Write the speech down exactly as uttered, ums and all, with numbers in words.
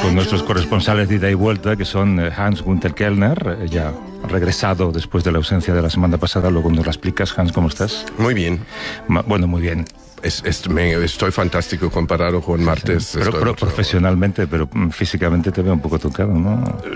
con nuestros corresponsales de ida y vuelta, que son Hans-Günther Kellner, eh, ya regresado después de la ausencia de la semana pasada. Luego nos la explicas. Hans, ¿cómo estás? Muy bien. Ma- bueno, muy bien. Es, es, me, estoy fantástico comparado con martes. Sí, pero, pero profesionalmente, pero mm, físicamente te veo un poco tocado, ¿no?